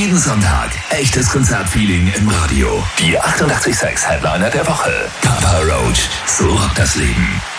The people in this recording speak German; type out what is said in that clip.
Jeden Sonntag echtes Konzertfeeling im Radio. Die 88,6 Headliner der Woche. Papa Roach, so rockt das Leben.